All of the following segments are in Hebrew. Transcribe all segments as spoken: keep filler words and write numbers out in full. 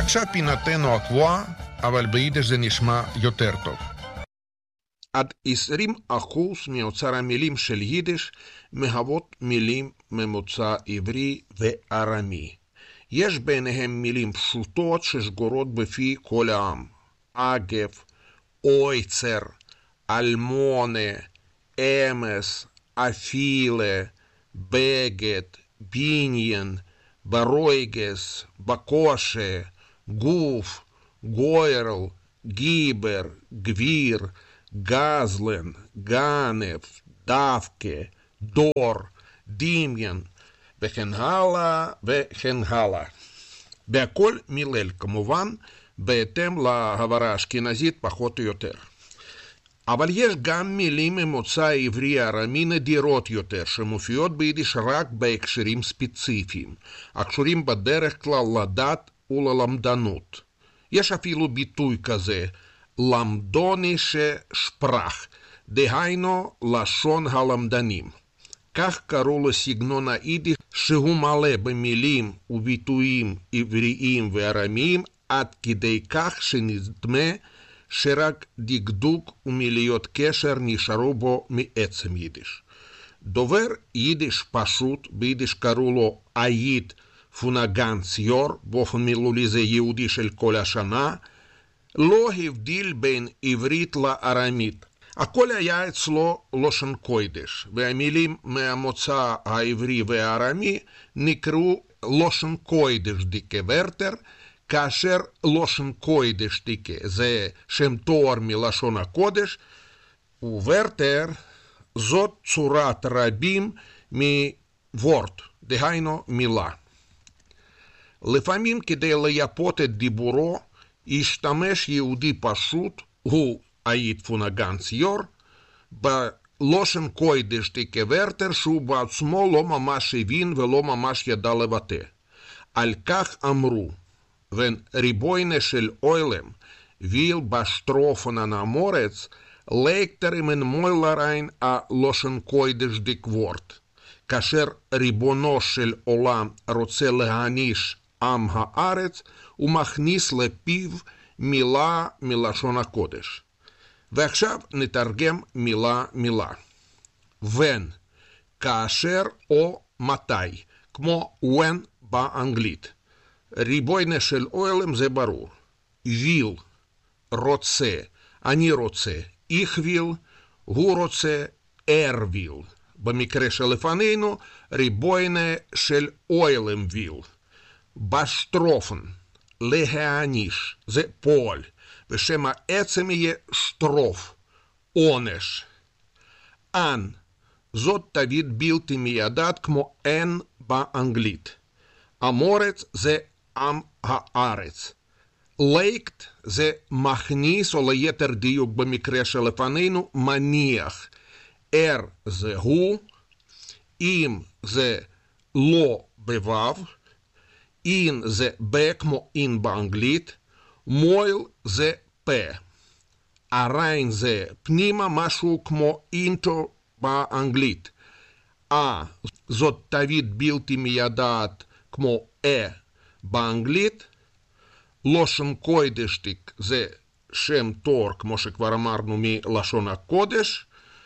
ועכשיו פינתנו הקבועה, אבל ביידיש זה נשמע יותר טוב. עד עשרים אחוז מאוצר המילים של יידיש מהוות מילים ממוצא עברי וארמי. יש ביניהם מילים פשוטות ששגורות בפי כל העם. אגב, אויצר, אלמונה, אמס, אפילה, בגד, בניין, ברויגס, בקושה, גוף, גוירל, גיבר, גביר, גזלן, גנב, דווקא, דור, דמיין, וכן הלאה וכן הלאה. בהכל מילל כמובן, בהתאם להברה האשכנזית פחות או יותר. אבל יש גם מילים ממוצא עברי ארמי נדירות יותר, שמופיעות ביידיש רק בהקשרים ספציפיים, הקשורים בדרך כלל לדת וללמדנות. יש אפילו ביטוי כזה, למדונישה שפרח, דהיינו לשון הלמדנים. כך קראו לסגנון היידיש שהוא מלא במילים וביטויים עבריים וארמיים, עד כדי כך שנדמה שרק דקדוק ומיליות קשר נשארו בו מעצם יידיש. דובר יידיש פשוט, ביידיש קראו לו אייד פונגנציור, באופן מילולי זה יהודי של כל השנה, לא הבדיל בין עברית לארמית. הכל היה אצלו לושן קוידש, והמילים מהמוצא העברי והארמי נקראו לושן קוידש דיקה ורטר, כאשר לושן קוידש דיקה זה שם תואר מלשון הקודש, וורטר זאת צורת רבים מוורט, דהיינו מילה. לפעמים כדי לייפות את דיבורו, השתמש יהודי פשוט, הוא אייד פונגנציור, בלושן קוידש דיקה ורטר שהוא בעצמו לא ממש הבין ולא ממש ידע לבטא. על כך אמרו, wenn Riboine של Eulam will bestroffen an Amoretz, legt er ihm in Mäulerein a Loschen Koidesh dik Wort. כאשר ריבונו של עולם רוצה להעניש עם הארץ, הוא מכניס לפיו מילה מלשון הקודש. ועכשיו נתרגם מילה מילה. when, כאשר או מתי, כמו when באנגלית. ריבוינה של עולם זה ברור. ויל, רוצה, אני רוצה, איך ויל, הוא רוצה, אר ויל. במקרה שלפנינו, ריבוינה של עולם ויל. בשטרופן, להעניש, זה פועל, ושם העצם יהיה שטרוף, עונש. אן, זאת תווית בלתי מידעת כמו אין באנגלית. אמורץ זה עם הארץ. לייקט זה מכניס, או ליתר דיוק במקרה שלפנינו, מניח. אר זה הוא, אם זה לא בוו, אין זה ב כמו אין באנגלית, מויל זה פה. אריין זה פנימה, משהו כמו אינטו באנגלית. אה, זאת תווית בלתי מידעת כמו אה באנגלית. לושן קוידשטיק זה שם תואר, כמו שכבר אמרנו, מלשון הקודש,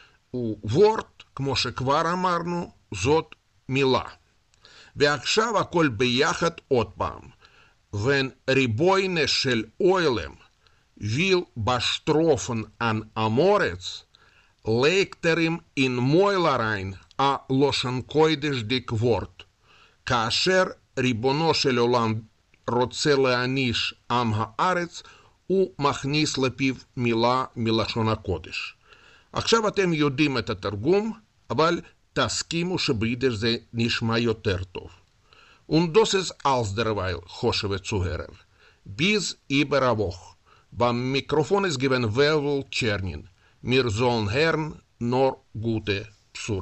וורט, כמו שכבר אמרנו, זאת מילה. ועכשיו הכל ביחד עוד פעם. wenn ריבוינה של עולם will bestroffen an Amoretz, legt er ihm in Mäulerein a Loschen Koidesh dik Wort. כאשר ריבונו של עולם רוצה להעניש עם הארץ, הוא מכניס לפיו מילה מלשון הקודש. עכשיו אתם יודעים את התרגום, אבל תסכימו שביידיש זה נשמע יותר טוב. Und das ist alles derweil, חושבת צוהרב. Bis über a Woche. Beim Mikrofon ist gewesen Velvel Tschernin. Mir sollen hören, nur gute Psure.